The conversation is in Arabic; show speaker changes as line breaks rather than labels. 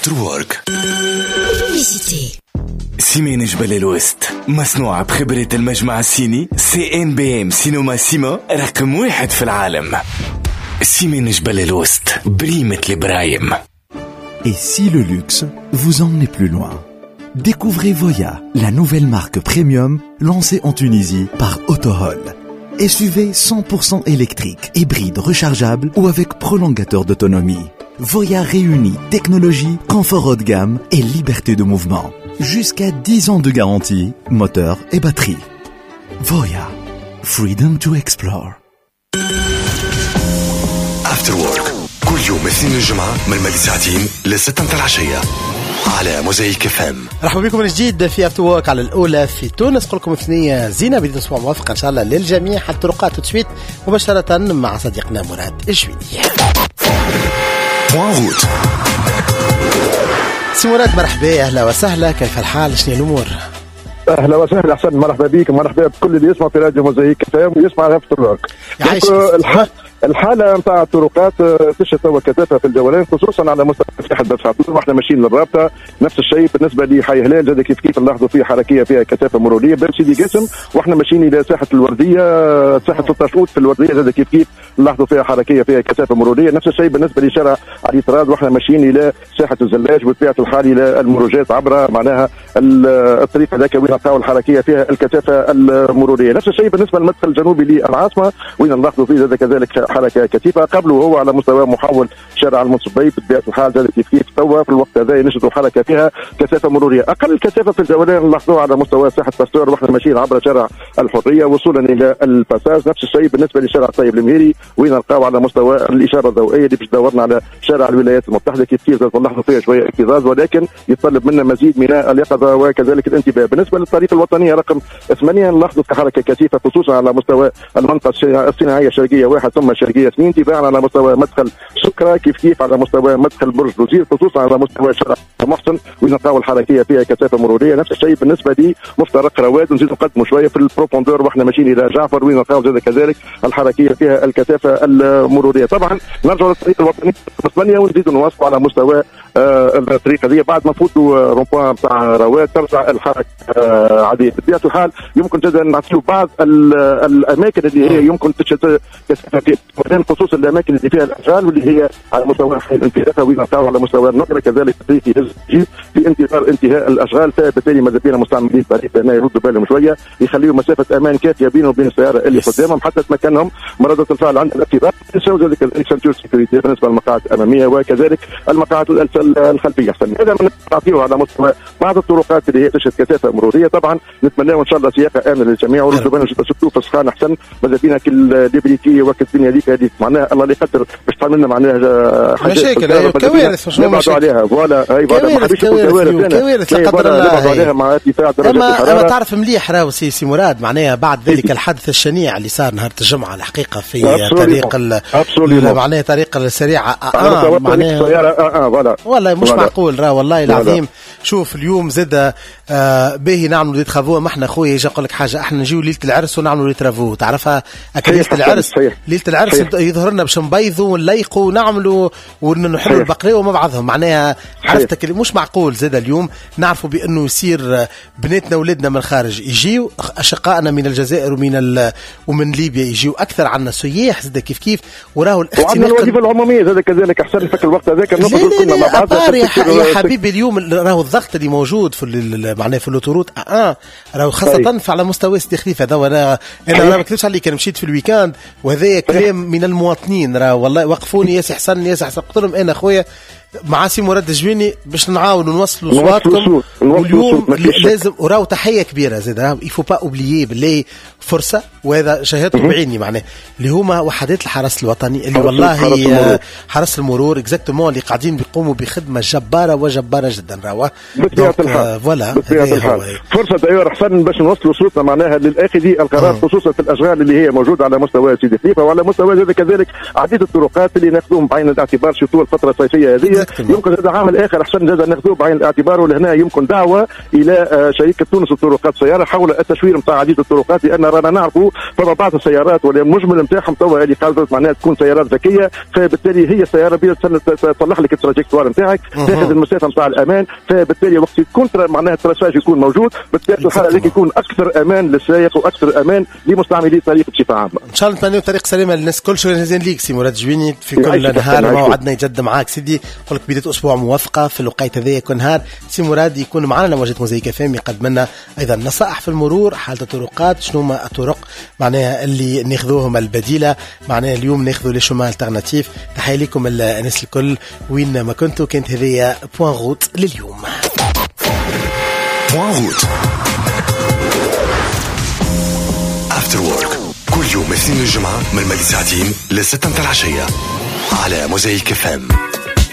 After Work. سيمين جبل الوسط مصنوعة بخبرة المجمع الصيني CNBM سينما سيما رقم 1 في العالم. سيمين جبل الوسط بريمة البرايم.
Et si le luxe vous emmenait plus loin? Découvrez Voya, la nouvelle marque premium lancée en Tunisie par Autohol. SUV 100% électrique, hybride rechargeable ou avec prolongateur d'autonomie. Voya réunit technologie, confort haut de gamme et liberté de mouvement. Jusqu'à 10 ans de garantie, moteur et batterie. Voya, freedom to explore.
After Work كل يوم اثنين الجمعة من مدى ساعتين ل6 العشية على موزايك FM.
مرحبا بكم من جديد في أفتر وورك على الأولى في تونس. نقول لكم اثنية زينة بداية أسبوع موافقة إن شاء الله للجميع. حتى الطرقات تسويت مباشرة مع صديقنا مراد الجويني. سي مراد مرحبا، أهلا وسهلا، كيف الحال؟ شنو الأمور؟
اهلا وسهلا، احسن، مرحبا بيك، مرحبا بكل اللي يسمع في راديو موزايك فام ويسمع افتر وورك. الحاله نتاع الطرقات تشهد توا كثافه في الجولان خصوصا على مستوى ساحه باب سعدون، واحنا ماشيين للرابطه. نفس الشيء بالنسبه لحي هلال، زاد كيف نلاحظوا فيه حركيه فيها كثافه مروريه. باب سيدي قاسم واحنا ماشيين الى ساحه الورديه، ساحه 16 اوت في الورديه، زاد كيف نلاحظوا فيها حركيه فيها كثافه مروريه. نفس الشيء بالنسبه لشارع علي طراد، واحنا ماشيين الى ساحه الزلاج وبطبيعه الحال الى المروجات عبر معناها الطريق هذاك وين نلقاو الحركيه فيها الكثافه المروريه. نفس الشيء بالنسبه للمدخل الجنوبي للعاصمه وين نلاحظوا فيه زاد كذلك حركه كثيفه. قبله هو على مستوى محول شارع المنصبي بطبيعه الحال زاد كيف توا في الوقت هذا نجدوا حركه فيها كثافه مروريه. اقل الكثافه في الجولان نلاحظوها على مستوى ساحه باستور واحنا ماشيين عبر شارع الحريه وصولا الى الباساج. نفس الشيء بالنسبه لشارع طيب المهيري وين نلقاو على مستوى الاشاره الضوئيه اللي باش تدورنا على شارع الولايات المتحده. كيف نلاحظوا فيها شويه اكتظاظ ولكن يتطلب منا مزيد من اليقظه وكذلك الانتباه. بالنسبه للطريق الوطنيه رقم 8 نلاحظوا حركه كثيفه خصوصا على مستوى المنطقه الصناعيه الشرقيه 1 ثم الشرقيه 2 تباعا على مستوى مدخل شكرا كيف على مستوى مدخل برج الوزير خصوصا على مستوى شارع محسن ونلقاو الحركيه فيها كثافه مروريه. نفس الشيء بالنسبه لمفترق رواد نزيد نقدموا شويه في البروفوندور واحنا ماشيين الى جعفر وين نلقاو زاد كذلك الحركيه فيها الكثافه المروريه. طبعا نرجعوا للطريق الوطني 8 ونزيدوا نواصلوا على مستوى الطريق هذه بعد ما فوتوا رومبوان نتاع رواد ترجع الحركه عاديه. بطبيعه الحال يمكن جدا نعطيو بعض الاماكن اللي هي يمكن تشهد كثافه فيها خصوصا الاماكن اللي فيها الاشغال واللي هي على مستوى الانتهاء وين نلقاو على مستوى النقره كذلك الطريق يهز في انتظار انتهاء الاشغال. فبالتالي ماذا بينا مستعملين الطريق هنا يردوا بالهم شويه يخليوا مسافه امان كافيه بينهم وبين السياره اللي قدامهم حتى تمكنهم مرادة الفعل عند الاكتظاظ. يساوي ذلك السنتور سيكوريتي بالنسبه للمقاعد الاماميه وكذلك المقاعد الخلفيه. هذا من نعطيه على مستوى بعض الطرقات اللي هي تشهد كثافه مروريه. طبعا نتمنى ان شاء الله سياقه امن للجميع وردوا بالهم شفتوا في السخان احسن ماذا بينا كالدبريكي وقت الدنيا هذيك معناها الله اللي يقدر باش تعمل لنا معناها
مشاكل كوارث
مش نبعدوا عليها فوالا اي فوالا ما حبيش كوارث لا قدر الله عليها مع ارتفاع درجات الحراره.
اما تعرف مليح راهو سي مراد معناها بعد ذلك الحدث الشنيع اللي صار نهار الجمعه الحقيقه في طريق معناها طريق السريعه معناها والله مش معقول راه والله العظيم. شوف اليوم زاد باهي نعملوا دي ترافو ما احنا خويا يجي يقول لك حاجه احنا نجيو ليله العرس ونعملوا دي ترافو تعرفها ليله العرس. ليله العرس يظهر لنا باش نبيضوا ونليقوا ونعملوا ونحلوا البقريه وما بعضهم معناها عرفتك مش معقول. زاد اليوم نعرفوا بانه يصير بناتنا ولادنا من الخارج يجيو اشقائنا من الجزائر ومن ليبيا يجيو اكثر عنا سياح زاد كيف وراهو الاختناق
وعندنا الوظيفه العموميه زاد كذلك احسن فك الوقت هذاك نخرجوا كلنا مع بعض.
يا حبيبي اليوم راهو الضغط اللي موجود في معناه في الاوتوروت راهو خاصه على مستوى سيدي خليفه. هذا انا ما نكذبش عليك انا مشيت في الويكاند وهذا كلام من المواطنين راه والله وقفوني ياسي حسن قلت لهم انا خويا مع سي مراد الجويني باش نعاونوا نوصلوا صواتكم واليوم لازم وراو تحيه كبيره زاد راهو يفو با اوبليي بالله فرصه وهذا شاهدته بعيني معناه اللي هما وحدات الحرس الوطني اللي والله حرس المرور اكزاكتومون اللي قاعدين بيقوموا بخدمه جباره جدا راهو
بطبيعه الحال
فوالا
فرصه ايوه احسن باش نوصلوا صوتنا معناها للاخذي القرار خصوصا في الاشغال اللي هي موجوده على مستوى سيدي خليفه وعلى مستوى كذلك عديد الطرقات اللي ناخذوهم بعين الاعتبار شفتوا الفتره الصيفيه هذه يمكن هذا عامل اخر احسن زاد ناخذوه بعين الاعتبار، ولهنا يمكن دعوه الى شركه تونس للطرقات السياره حول التشوير نتاع عديد الطرقات، لان رانا نعرفوا فما بعض السيارات ولا المجمل نتاعهم توا اللي قالت معناها تكون سيارات ذكيه، فبالتالي هي السياره تصلح لك التراجكتوار نتاعك، تاخذ المسافه نتاع الامان، فبالتالي وقت يكون معناها التراساج يكون موجود، بالتالي الحاله هذيك يكون اكثر امان للسائق واكثر امان لمستعملي الطريق بصفه عامه.
ان شاء الله نتمنى طريق سليمه للناس كل. شكرا جزيلا ليك سي مراد جويني في كل نهار موعدنا يجد معاك سيدي. نقول لك بدايه اسبوع موفقه في الوقيت هذايا كل نهار. سي مراد يكون معنا لموجة موزايك فهم يقدم لنا ايضا نصائح في المرور، حاله الطرقات، شنو ما الطرق معناها اللي ناخذوهم البديله، معناها اليوم ناخذوا لي شومان الترناتيف. تحيه لكم الناس الكل وين ما كنتوا. كانت هذه بوان غوت لليوم.
بوان غوت افتر وورك كل يوم اثنين الجمعه من 2 ساعتين ل 6 متاع العشيه على موزايك فم.